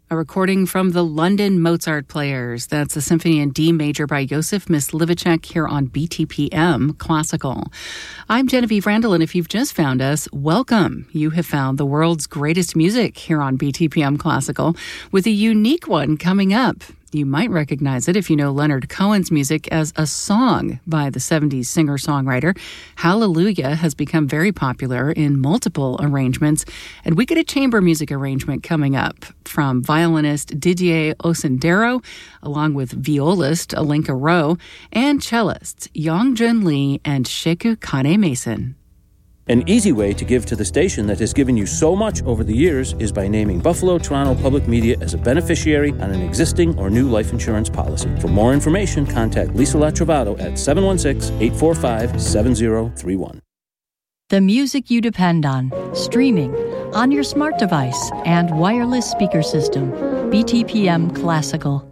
a recording from the London Mozart Players. That's a symphony in D major by Josef Myslivacek here on BTPM Classical. I'm Genevieve Randall, and if you've just found us, welcome. You have found the world's greatest music here on BTPM Classical with a unique one coming up. You might recognize it if you know Leonard Cohen's music as a song by the 70s singer-songwriter. Hallelujah has become very popular in multiple arrangements, and we get a chamber music arrangement coming up from violinist Didier Osendero, along with violist Alenka Rowe, and cellists Young-Jun Lee and Sheku Kane-Mason. An easy way to give to the station that has given you so much over the years is by naming Buffalo Toronto Public Media as a beneficiary on an existing or new life insurance policy. For more information, contact Lisa Latrovato at 716-845-7031. The music you depend on, streaming, on your smart device, and wireless speaker system. BTPM Classical.